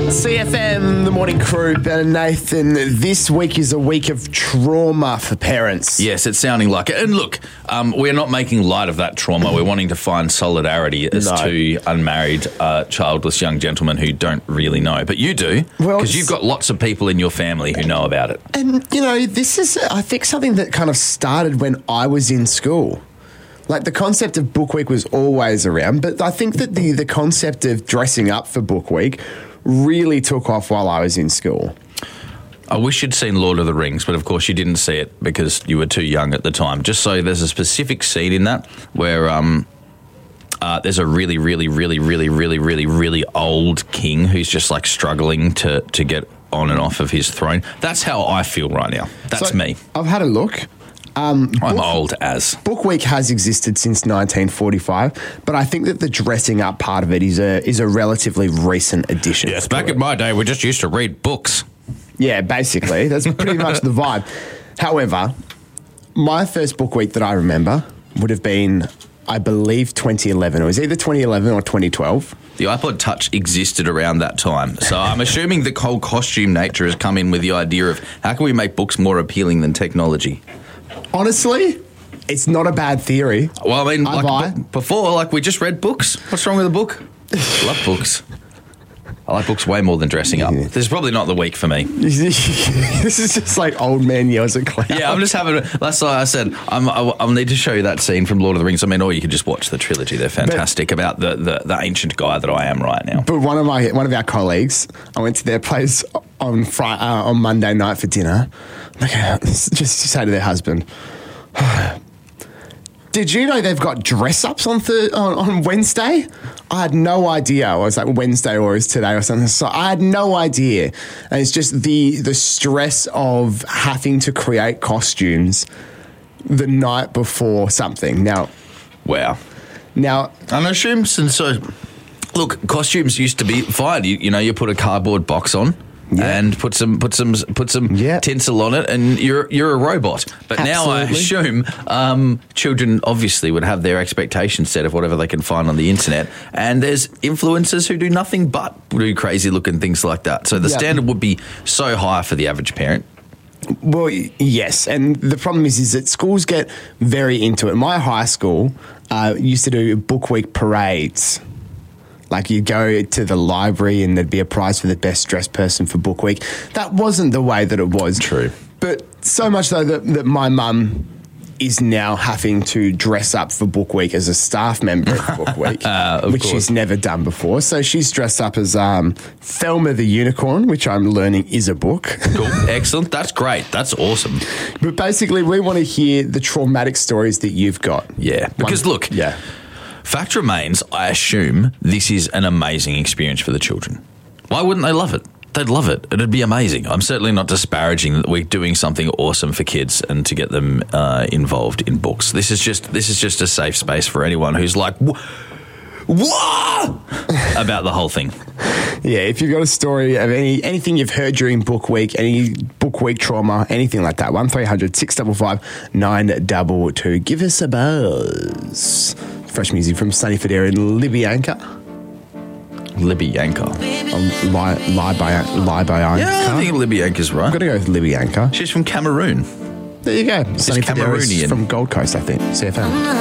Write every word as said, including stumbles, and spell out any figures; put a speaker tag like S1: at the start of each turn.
S1: C F M, the morning crew, Ben and Nathan. This week is a week of trauma for parents.
S2: Yes, it's sounding like it. And look, um, we're not making light of that trauma. We're wanting to find solidarity as
S1: No.
S2: to unmarried, uh, childless young gentlemen who don't really know. But you do,
S1: Well,
S2: because you've got lots of people in your family who know about it.
S1: And, you know, this is, I think, something that kind of started when I was in school. Like, the concept of Book Week was always around, but I think that the, the concept of dressing up for Book Week really took off while I was in school.
S2: I wish you'd seen Lord of the Rings, but of course you didn't see it because you were too young at the time. Just so there's a specific scene in that where um, uh, there's a really, really, really, really, really, really, really old king who's just like struggling to, to get on and off of his throne. That's how I feel right now. That's
S1: So,
S2: me.
S1: I've had a look. Um,
S2: I'm
S1: Book-
S2: old as.
S1: Book Week has existed since nineteen forty-five, but I think that the dressing up part of it is a is a relatively recent addition.
S2: Yes,
S1: to
S2: back
S1: it.
S2: in my day, we just used to read books.
S1: Yeah, basically. That's pretty much the vibe. However, my first Book Week that I remember would have been, I believe, twenty eleven. It was either twenty eleven or twenty twelve.
S2: The iPod Touch existed around that time. So I'm assuming the whole costume nature has come in with the idea of how can we make books more appealing than technology?
S1: Honestly, it's not a bad theory.
S2: Well, I mean,
S1: I
S2: like
S1: buy.
S2: b- before, like we just read books. What's wrong with a book? Love books. I like books way more than dressing up. This is probably not the week for me.
S1: This is just like old man yells at cloud.
S2: Yeah, I'm just having. That's why I said I'm, I, I'll need to show you that scene from Lord of the Rings. I mean, or you could just watch the trilogy. They're fantastic about the, the, the ancient guy that I am right now.
S1: But one of my one of our colleagues, I went to their place on Friday, uh, on Monday night for dinner. Like, uh, just to say to their husband, "Did you know they've got dress ups on, th- on on Wednesday?" I had no idea. I was like, Wednesday or is today or something. So I had no idea, and it's just the the stress of having to create costumes the night before something. Now,
S2: Wow.
S1: now
S2: And I assume since so. Look, costumes used to be fine. You, you know, you put a cardboard box on.
S1: Yeah.
S2: And put some put some put some
S1: Yeah.
S2: tinsel on it, and you're you're a robot. But now I
S1: Absolutely.
S2: assume um, children obviously would have their expectations set of whatever they can find on the internet, and there's influencers who do nothing but do crazy looking things like that. So the
S1: Yeah.
S2: standard would be so high for the average parent.
S1: Well, y- yes, and the problem is, is that schools get very into it. My high school uh, used to do Book Week parades. Like, you'd go to the library and there'd be a prize for the best dressed person for Book Week. That wasn't the way that it was.
S2: True.
S1: But so much so that, that my mum is now having to dress up for Book Week as a staff member of Book Week,
S2: of
S1: which
S2: course.
S1: she's never done before. So she's dressed up as um, Thelma the Unicorn, which I'm learning is a book.
S2: Cool, excellent. That's great. That's awesome.
S1: But basically, we want to hear the traumatic stories that you've got.
S2: Yeah, because
S1: One-
S2: look,
S1: yeah,
S2: fact remains, I assume this is an amazing experience for the children. Why wouldn't they love it? They'd love it. It'd be amazing. I'm certainly not disparaging that we're doing something awesome for kids and to get them uh, involved in books. This is just this is just a safe space for anyone who's like, "Wha- what about the whole thing.
S1: yeah. If you've got a story of any anything you've heard during Book Week, any Book Week trauma, anything like that, one three hundred six five five nine two two. Give us a buzz. Fresh music from Sunny Federa and Libby Anchor.
S2: Libby Yanker.
S1: Um, lie, lie by lie by Anchor.
S2: Yeah, I think Libby Yanker's
S1: I'm
S2: right.
S1: gonna go with Libby Anchor.
S2: She's from Cameroon.
S1: There you go. Sunny Federa
S2: Cameroonian.
S1: from Gold Coast, I think. C F M.